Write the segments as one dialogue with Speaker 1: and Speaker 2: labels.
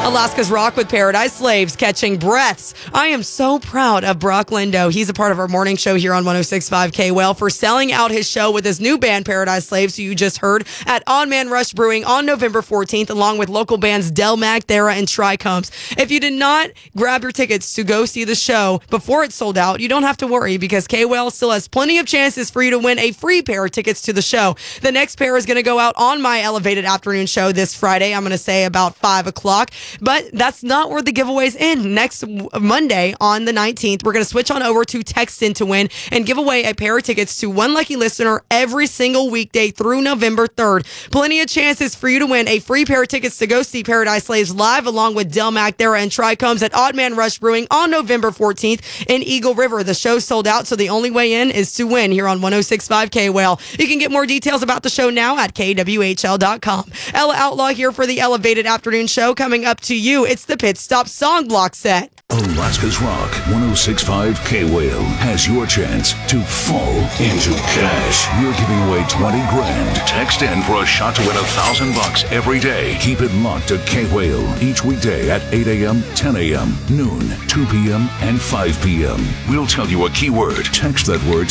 Speaker 1: Alaska's Rock with Paradise Slaves, catching breaths. I am so proud of Brock Lindo. He's a part of our morning show here on 106.5 K-Well for selling out his show with his new band, Paradise Slaves, who you just heard, at Odd Man Rush Brewing on November 14th, along with local bands Del Mac, Thera, and Tricombs. If you did not grab your tickets to go see the show before it sold out, you don't have to worry because K-Well still has plenty of chances for you to win a free pair of tickets to the show. The next pair is going to go out on my Elevated Afternoon show this Friday. I'm going to say about 5 o'clock. But that's not where the giveaways end. Next Monday on the 19th, we're going to switch on over to Text In to win and give away a pair of tickets to one lucky listener every single weekday through November 3rd. Plenty of chances for you to win a free pair of tickets to go see Paradise Slaves live along with Del Mac, Thera, and Tricombs at Odd Man Rush Brewing on November 14th in Eagle River. The show's sold out, so the only way in is to win here on 106.5 K-Well. You can get more details about the show now at KWHL.com. Ella Outlaw here for the Elevated Afternoon show. Coming up to you, it's the Pit Stop Song Block set.
Speaker 2: Alaska's Rock 106.5 K-Well has your chance to fall into cash. We're giving away 20 grand. Text in for a shot to win $1,000 every day. Keep it locked to K-Well each weekday at 8 a.m., 10 a.m., noon, 2 p.m., and 5 p.m. We'll tell you a keyword. Text that word to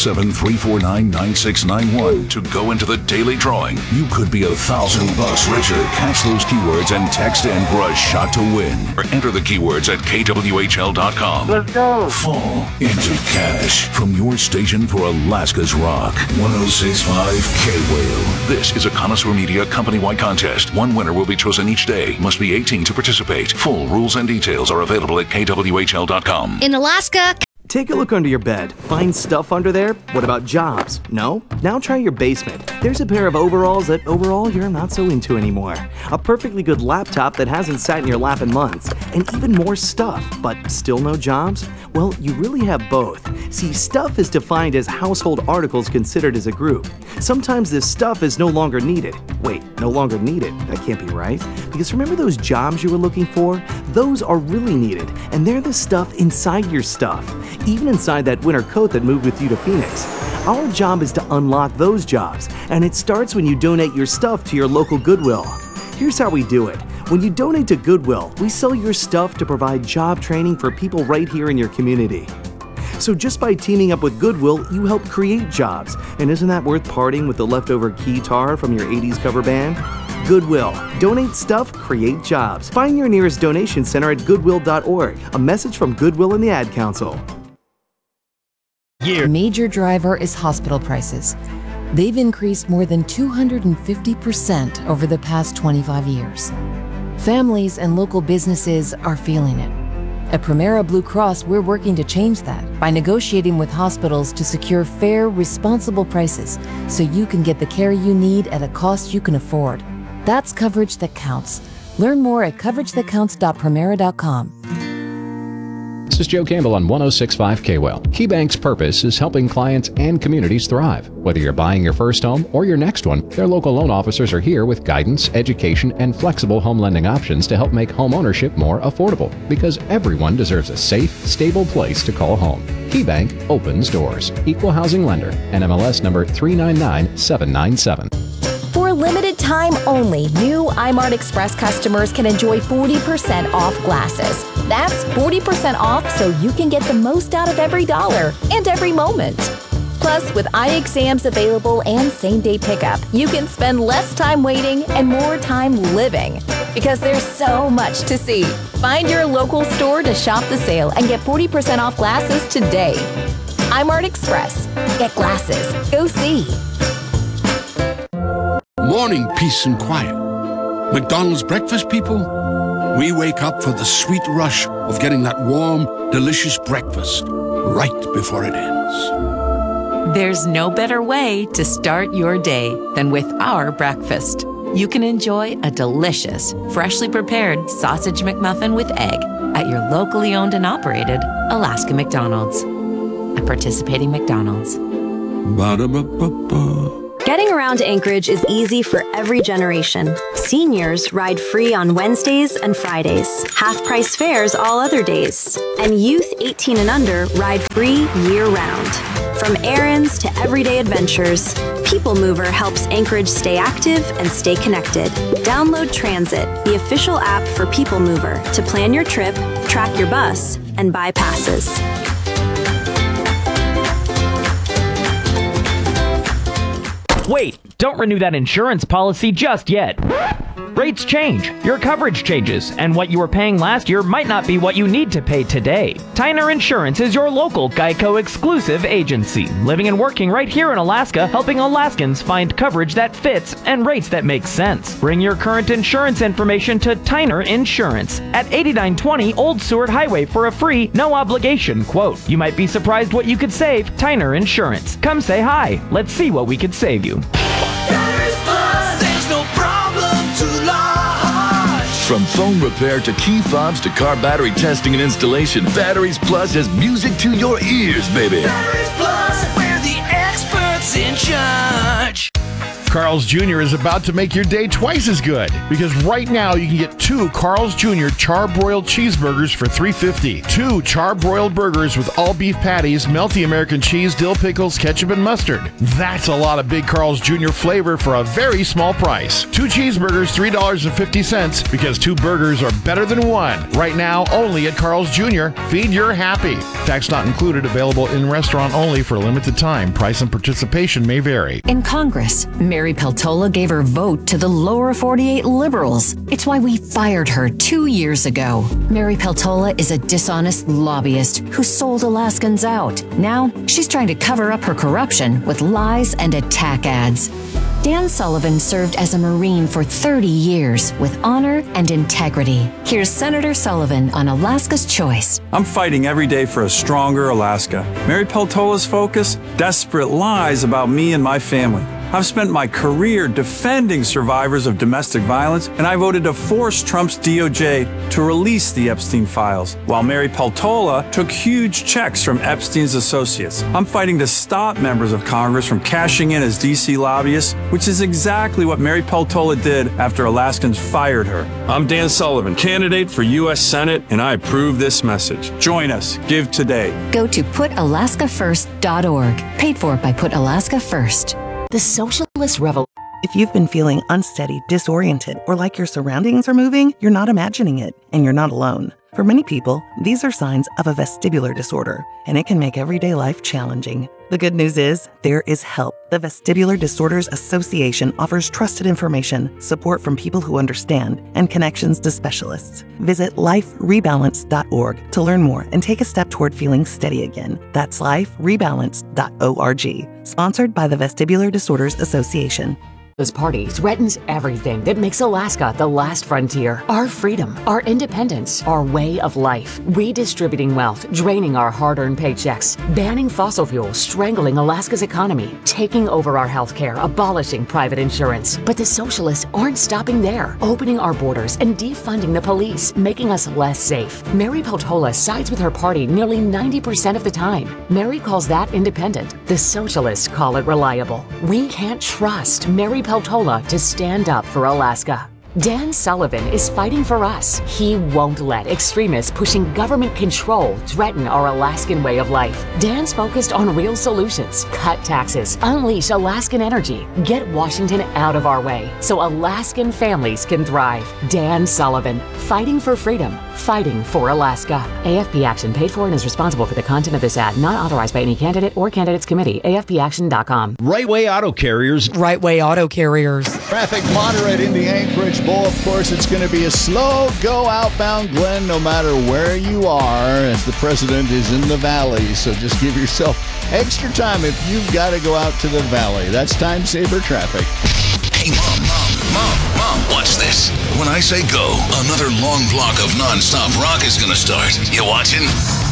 Speaker 2: 907-349-9691 to go into the daily drawing. You could be $1,000 richer. Catch those keywords and text in for a shot to win. Or enter the keywords at KWHL.com.
Speaker 3: Let's go.
Speaker 2: Fall into cash from your station for Alaska's Rock 106.5 K-Well. This is a Connoisseur Media company-wide contest. One winner will be chosen each day. Must be 18 to participate. Full rules and details are available at KWHL.com.
Speaker 4: In Alaska...
Speaker 5: Take a look under your bed. Find stuff under there? What about jobs? No? Now try your basement. There's a pair of overalls that overall you're not so into anymore. A perfectly good laptop that hasn't sat in your lap in months. And even more stuff, but still no jobs? Well, you really have both. See, stuff is defined as household articles considered as a group. Sometimes this stuff is no longer needed. Wait, no longer needed? That can't be right. Because remember those jobs you were looking for? Those are really needed, and they're the stuff inside your stuff. Even inside that winter coat that moved with you to Phoenix. Our job is to unlock those jobs, and it starts when you donate your stuff to your local Goodwill. Here's how we do it. When you donate to Goodwill, we sell your stuff to provide job training for people right here in your community. So just by teaming up with Goodwill, you help create jobs. And isn't that worth parting with the leftover guitar from your 80s cover band? Goodwill. Donate stuff, create jobs. Find your nearest donation center at goodwill.org. A message from Goodwill and the Ad Council.
Speaker 6: A major driver is hospital prices. They've increased more than 250% over the past 25 years. Families and local businesses are feeling it. At Premera Blue Cross, we're working to change that by negotiating with hospitals to secure fair, responsible prices so you can get the care you need at a cost you can afford. That's coverage that counts. Learn more at coveragethatcounts.premera.com.
Speaker 7: This is Joe Campbell on 106.5 K-Well. KeyBank's purpose is helping clients and communities thrive. Whether you're buying your first home or your next one, their local loan officers are here with guidance, education, and flexible home lending options to help make home ownership more affordable. Because everyone deserves a safe, stable place to call home. KeyBank opens doors. Equal housing lender. NMLS number 399797.
Speaker 8: For a limited time only, new iMart Express customers can enjoy 40% off glasses. That's 40% off so you can get the most out of every dollar and every moment. Plus, with eye exams available and same-day pickup, you can spend less time waiting and more time living. Because there's so much to see. Find your local store to shop the sale and get 40% off glasses today. iMart Express. Get glasses. Go see.
Speaker 9: Morning peace and quiet. McDonald's breakfast people. We wake up for the sweet rush of getting that warm, delicious breakfast right before it ends.
Speaker 10: There's no better way to start your day than with our breakfast. You can enjoy a delicious, freshly prepared sausage McMuffin with egg at your locally owned and operated Alaska McDonald's. At participating McDonald's.
Speaker 9: Ba-da-ba-ba-ba.
Speaker 11: Getting around Anchorage is easy for every generation. Seniors ride free on Wednesdays and Fridays. Half-price fares all other days. And youth 18 and under ride free year-round. From errands to everyday adventures, People Mover helps Anchorage stay active and stay connected. Download Transit, the official app for People Mover, to plan your trip, track your bus, and buy passes.
Speaker 3: Wait, don't renew that insurance policy just yet. Rates change, your coverage changes, and what you were paying last year might not be what you need to pay today. Tyner Insurance is your local Geico exclusive agency, living and working right here in Alaska, helping Alaskans find coverage that fits and rates that make sense. Bring your current insurance information to Tyner Insurance at 8920 Old Seward Highway for a free, no obligation quote. You might be surprised what you could save. Tyner Insurance. Come say hi. Let's see what we could save you.
Speaker 2: From phone repair to key fobs to car battery testing and installation, Batteries Plus has music to your ears, baby.
Speaker 4: Batteries Plus, we're the experts in charge.
Speaker 12: Carl's Jr. is about to make your day twice as good because right now you can get 2 Carl's Jr. charbroiled cheeseburgers for $3.50. 2 charbroiled burgers with all beef patties, melty American cheese, dill pickles, ketchup, and mustard. That's a lot of big Carl's Jr. flavor for a very small price. 2 cheeseburgers, $3.50 because 2 burgers are better than 1. Right now, only at Carl's Jr. Feed your happy. Tax not included. Available in restaurant only for a limited time. Price and participation may vary.
Speaker 6: In Congress, Mary Peltola gave her vote to the lower 48 liberals. It's why we fired her 2 years ago. Mary Peltola is a dishonest lobbyist who sold Alaskans out. Now, she's trying to cover up her corruption with lies and attack ads. Dan Sullivan served as a Marine for 30 years with honor and integrity. Here's Senator Sullivan on Alaska's Choice.
Speaker 13: I'm fighting every day for a stronger Alaska. Mary Peltola's focus? Desperate lies about me and my family. I've spent my career defending survivors of domestic violence, and I voted to force Trump's DOJ to release the Epstein files, while Mary Peltola took huge checks from Epstein's associates. I'm fighting to stop members of Congress from cashing in as DC lobbyists, which is exactly what Mary Peltola did after Alaskans fired her. I'm Dan Sullivan, candidate for U.S. Senate, and I approve this message. Join us. Give today.
Speaker 6: Go to putalaskafirst.org. Paid for by Put Alaska First. The Socialist Revolution.
Speaker 14: If you've been feeling unsteady, disoriented, or like your surroundings are moving, you're not imagining it, and you're not alone. For many people, these are signs of a vestibular disorder, and it can make everyday life challenging. The good news is, there is help. The Vestibular Disorders Association offers trusted information, support from people who understand, and connections to specialists. Visit liferebalance.org to learn more and take a step toward feeling steady again. That's liferebalance.org. Sponsored by the Vestibular Disorders Association.
Speaker 15: This party threatens everything that makes Alaska the last frontier. Our freedom, our independence, our way of life. Redistributing wealth, draining our hard-earned paychecks, banning fossil fuels, strangling Alaska's economy, taking over our healthcare, abolishing private insurance. But the socialists aren't stopping there, opening our borders and defunding the police, making us less safe. Mary Peltola sides with her party nearly 90% of the time. Mary calls that independent. The socialists call it reliable. We can't trust Mary Peltola to stand up for Alaska. Dan Sullivan is fighting for us. He won't let extremists pushing government control threaten our Alaskan way of life. Dan's focused on real solutions. Cut taxes, unleash Alaskan energy, get Washington out of our way so Alaskan families can thrive. Dan Sullivan, fighting for freedom, fighting for Alaska. AFP Action paid for and is responsible for the content of this ad, not authorized by any candidate or candidates committee. AFPAction.com.
Speaker 16: Right Way Auto Carriers.
Speaker 1: Right Way Auto Carriers.
Speaker 17: Traffic moderate in the Anchorage Bowl. Of course, it's going to be a slow go outbound, Glenn, no matter where you are, as the president is in the valley. So just give yourself extra time if you've got to go out to the valley. That's time saver traffic.
Speaker 2: Hey, Mom, watch this. When I say go, another long block of nonstop rock is going to start. You watching?